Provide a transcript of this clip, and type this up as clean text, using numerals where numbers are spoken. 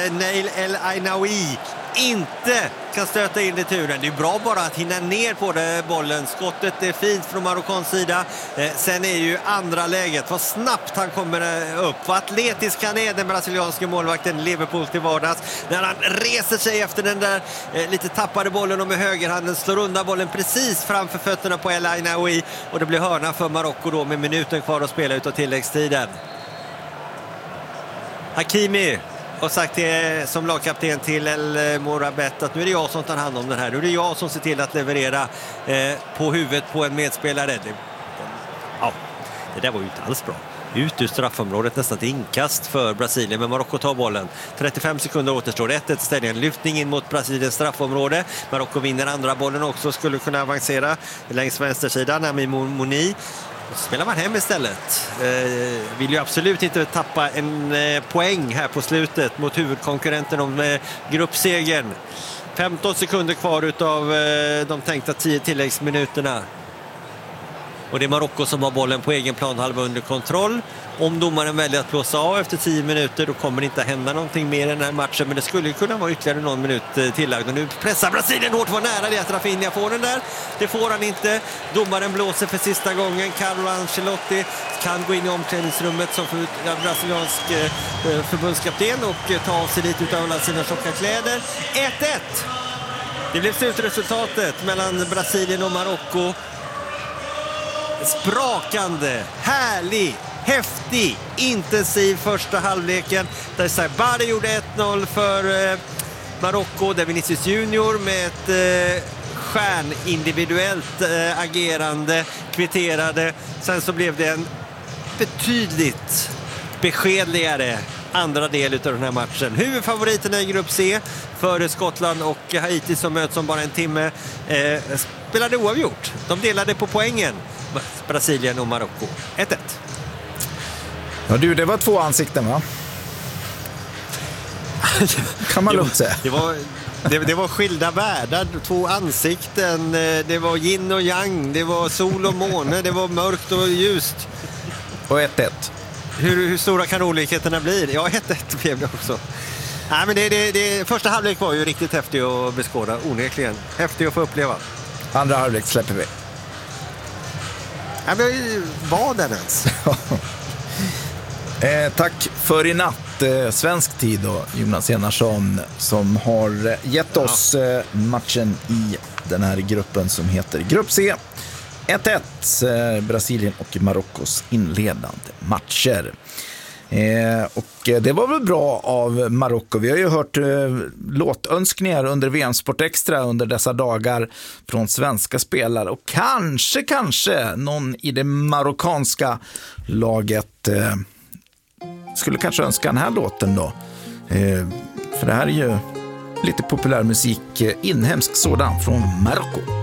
Nail El Ainaoui inte kan stöta in returen. Det är bra bara att hinna ner på det bollen. Skottet är fint från Marockans sida. Sen är ju andra läget. Vad snabbt han kommer upp. Vad atletisk han är, den brasilianska målvakten Liverpool till vardags. När han reser sig efter den där lite tappade bollen och med högerhanden slår undan bollen precis framför fötterna på El Ainaoui. Och det blir hörna för Marocko då med minuten kvar att spela utav tilläggstiden. Hakimi och sagt det som lagkapten till El Morabet att nu är det jag som tar hand om den här. Nu är det jag som ser till att leverera på huvudet på en medspelare. Det där var ju inte alls bra. Ut ur straffområdet, nästan till inkast för Brasilien, men Marocko tar bollen. 35 sekunder återstår, 1-1 ställningen. Lyftning in mot Brasiliens straffområde. Marocko vinner andra bollen också, skulle kunna avancera längs vänstersidan. Ami Mouni. Så spelar man hem istället. Vill ju absolut inte tappa en poäng här på slutet mot huvudkonkurrenten om gruppsegern. 15 sekunder kvar utav de tänkta 10 tilläggsminuterna. Och det är Marocko som har bollen på egen plan, halva under kontroll. Om domaren väljer att blåsa av efter 10 minuter, då kommer det inte hända någonting mer i den här matchen. Men det skulle kunna vara ytterligare någon minut tillagd. Och nu pressar Brasilien hårt, var nära det att Rafinha får den där. Det får han inte. Domaren blåser för sista gången. Carlo Ancelotti kan gå in i omklädningsrummet som brasiliansk förbundskapten och ta av sig lite utav alla sina tjocka kläder. 1-1! Det blev slutresultatet mellan Brasilien och Marocko. Sprakande, härlig, häftig, intensiv första halvleken där Saibari gjorde 1-0 för Marocko, där Vinicius Junior med ett stjärnindividuellt agerande kvitterade. Sen så blev det en betydligt beskedligare andra del av den här matchen. Huvudfavoriterna i grupp C för Skottland och Haiti som möts om bara en timme spelade oavgjort. De delade på poängen, Brasilien och Marocko. 1-1. Ja du, det var 2 ansikten va? Kan man lugnt säga. Det var skilda världar, 2 ansikten. Det var yin och yang, det var sol och måne, det var mörkt och ljust. Och 1-1. Hur stora kan olikheterna bli? Ja, 1-1 blev det också. Nej, men det första halvlek var ju riktigt häftig att beskåda, onekligen. Häftig att få uppleva. Andra halvlek släpper vi. Ja, men var den ens? Tack för i natt. Svensk tid då, Jonas Enarsson, som har gett oss matchen i den här gruppen som heter Grupp C. 1-1, Brasilien och Marockos inledande matcher. Och det var väl bra av Marocko. Vi har ju hört låtönskningar under VM-sport extra under dessa dagar från svenska spelare. Och kanske någon i det marockanska laget skulle kanske önska den här låten då. För det här är ju lite populär musik, inhemsk sådan från Marocko.